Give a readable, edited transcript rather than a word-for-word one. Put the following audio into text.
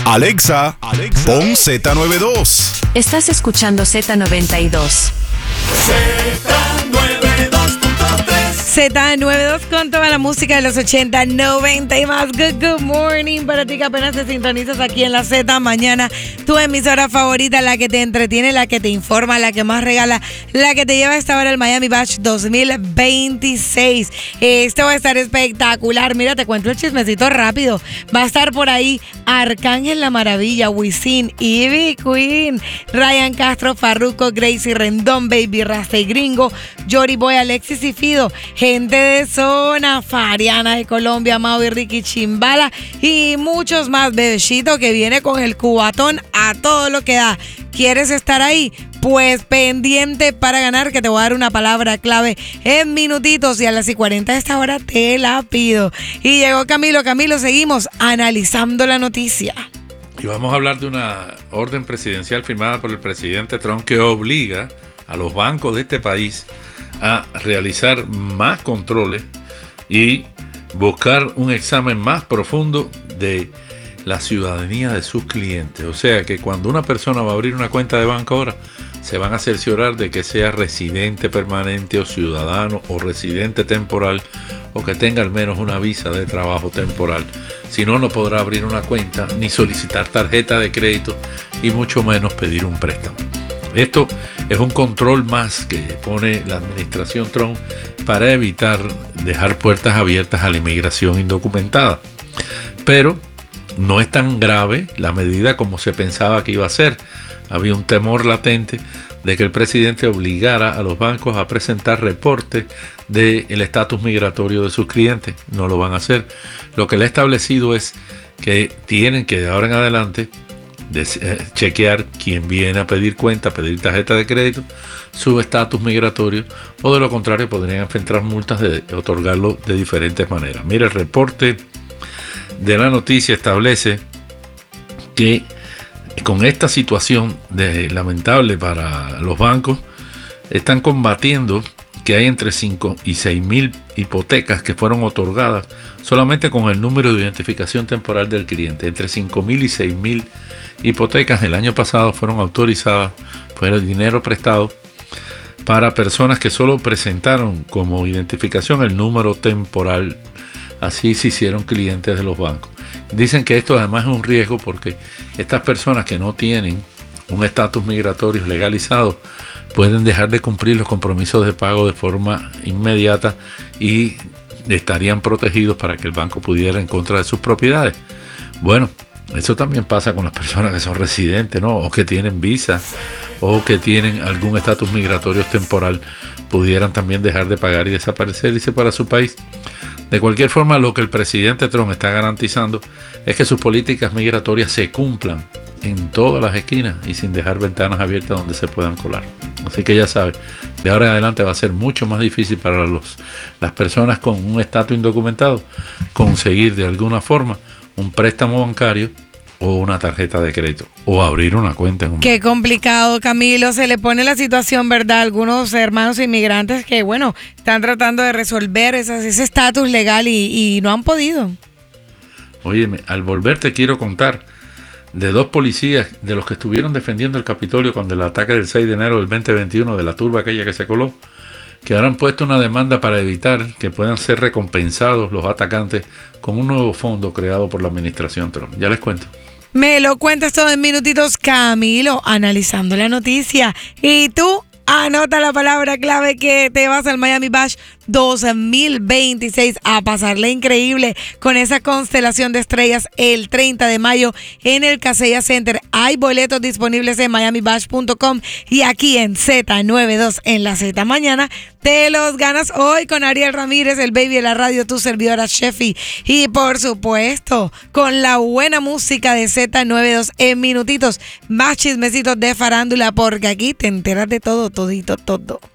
Alexa, pon Z92. Estás escuchando Z92. Z92 con toda la música de los 80, 90 y más. Good morning para ti que apenas te sintonizas aquí en la Z Mañana. Tu emisora favorita, la que te entretiene, la que te informa, la que más regala, la que te lleva a esta hora el Miami Bash 2026. Esto va a estar espectacular. Mira, te cuento el chismecito rápido. Va a estar por ahí Arcángel La Maravilla, Wisin, Ivy Queen, Ryan Castro, Farruko, Gracie Rendón, Baby Rasta y Gringo, Jory Boy, Alexis y Fido, gente de zona, Fariana de Colombia, Mau y Ricky Chimbala y muchos más. Bebecito que viene con el cubatón a todo lo que da. ¿Quieres estar ahí? Pues pendiente para ganar, que te voy a dar una palabra clave en minutitos y a las 40 de esta hora te la pido. Y llegó Camilo. Camilo, seguimos analizando la noticia. Y vamos a hablar de una orden presidencial firmada por el presidente Trump que obliga a los bancos de este país a realizar más controles y buscar un examen más profundo de la ciudadanía de sus clientes. O sea que cuando una persona va a abrir una cuenta de banco ahora, se van a cerciorar de que sea residente permanente o ciudadano o residente temporal o que tenga al menos una visa de trabajo temporal. Si no, no podrá abrir una cuenta ni solicitar tarjeta de crédito y mucho menos pedir un préstamo. Esto es un control más que pone la administración Trump para evitar dejar puertas abiertas a la inmigración indocumentada. Pero no es tan grave la medida como se pensaba que iba a ser. Había un temor latente de que el presidente obligara a los bancos a presentar reportes del estatus migratorio de sus clientes. No lo van a hacer. Lo que le ha establecido es que tienen que de ahora en adelante chequear quién viene a pedir cuenta, pedir tarjeta de crédito, su estatus migratorio, o de lo contrario podrían enfrentar multas de otorgarlo de diferentes maneras. Mira, el reporte de la noticia establece que con esta situación lamentable para los bancos, están combatiendo que hay entre 5 y 6 mil hipotecas que fueron otorgadas solamente con el número de identificación temporal del cliente. Entre 5 mil y 6 mil hipotecas el año pasado fueron autorizadas, fue el dinero prestado para personas que solo presentaron como identificación el número temporal. Así se hicieron clientes de los bancos. Dicen que esto además es un riesgo porque estas personas que no tienen un estatus migratorio legalizado pueden dejar de cumplir los compromisos de pago de forma inmediata y estarían protegidos para que el banco pudiera en contra de sus propiedades. Bueno, eso también pasa con las personas que son residentes, ¿no? O que tienen visa o que tienen algún estatus migratorio temporal, pudieran también dejar de pagar y desaparecer, irse para su país. De cualquier forma, lo que el presidente Trump está garantizando es que sus políticas migratorias se cumplan en todas las esquinas y sin dejar ventanas abiertas donde se puedan colar. Así que ya sabes, de ahora en adelante va a ser mucho más difícil para las personas con un estatus indocumentado conseguir de alguna forma un préstamo bancario o una tarjeta de crédito o abrir una cuenta en un banco. Qué complicado, Camilo. Se le pone la situación, ¿verdad? Algunos hermanos inmigrantes que, bueno, están tratando de resolver ese estatus legal y no han podido. Óyeme, al volver te quiero contar de 2 policías de los que estuvieron defendiendo el Capitolio cuando el ataque del 6 de enero del 2021 de la turba aquella que se coló, que ahora han puesto una demanda para evitar que puedan ser recompensados los atacantes con un nuevo fondo creado por la administración Trump. Ya les cuento. Me lo cuentas todo en minutitos, Camilo, analizando la noticia. Y tú, anota la palabra clave que te vas al Miami Bash 2026 a pasarle increíble con esa constelación de estrellas el 30 de mayo en el Kaseya Center. Hay boletos disponibles en miamibash.com y aquí en Z92 en la Z Mañana te los ganas hoy con Ariel Ramírez, el baby de la radio, tu servidora Sheffy, y por supuesto con la buena música de Z92 en minutitos, más chismecitos de farándula porque aquí te enteras de todo, todito, todo.